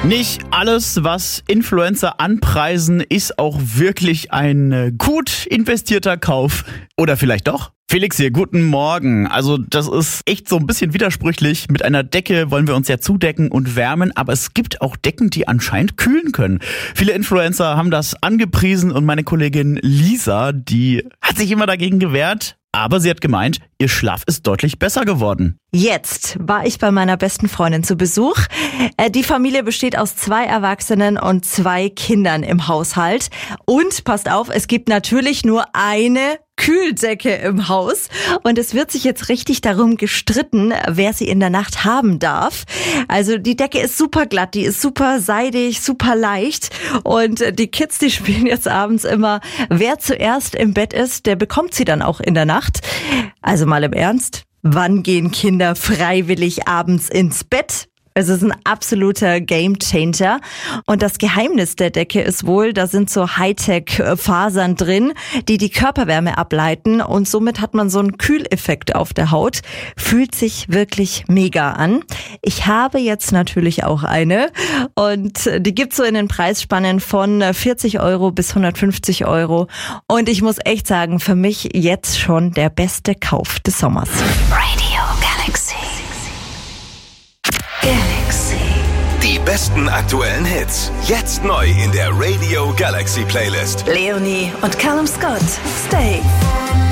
Nicht alles, was Influencer anpreisen, ist auch wirklich ein gut investierter Kauf. Oder vielleicht doch? Felix hier, guten Morgen. Also das ist echt so ein bisschen widersprüchlich. Mit einer Decke wollen wir uns ja zudecken und wärmen, aber es gibt auch Decken, die anscheinend kühlen können. Viele Influencer haben das angepriesen und meine Kollegin Lisa, die hat sich immer dagegen gewehrt. Aber sie hat gemeint, ihr Schlaf ist deutlich besser geworden. Jetzt war ich bei meiner besten Freundin zu Besuch. Die Familie besteht aus 2 Erwachsenen und 2 Kindern im Haushalt. Und passt auf, es gibt natürlich nur eine Kühldecke im Haus. Und es wird sich jetzt richtig darum gestritten, wer sie in der Nacht haben darf. Also die Decke ist super glatt, die ist super seidig, super leicht. Und die Kids, die spielen jetzt abends immer, wer zuerst im Bett ist, der bekommt sie dann auch in der Nacht. Also mal im Ernst, wann gehen Kinder freiwillig abends ins Bett? Es ist ein absoluter Gamechanger. Und das Geheimnis der Decke ist wohl, da sind so Hightech-Fasern drin, die Körperwärme ableiten. Und somit hat man so einen Kühleffekt auf der Haut. Fühlt sich wirklich mega an. Ich habe jetzt natürlich auch eine. Und die gibt's so in den Preisspannen von 40 € bis 150 €. Und ich muss echt sagen, für mich jetzt schon der beste Kauf des Sommers. Radio Galaxy. Die besten aktuellen Hits. Jetzt neu in der Radio Galaxy Playlist. Leonie und Callum Scott. Stay.